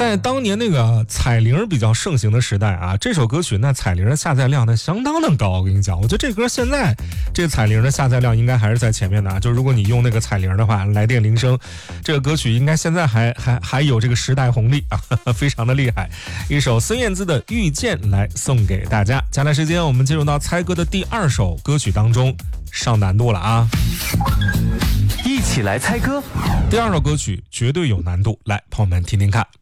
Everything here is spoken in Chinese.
在当年那个彩铃比较盛行的时代啊，这首歌曲那彩铃的下载量那相当的高。我跟你讲，我觉得这歌现在这彩铃的下载量应该还是在前面的啊。就如果你用那个彩铃的话，来电铃声，这个歌曲应该现在还有这个时代红利啊，非常的厉害。一首孙燕姿的《遇见》来送给大家。接下来时间我们进入到猜歌的第2首歌曲当中，上难度了啊！ 一起来猜歌。 第2首歌曲绝对有难度，来，朋友们听听看。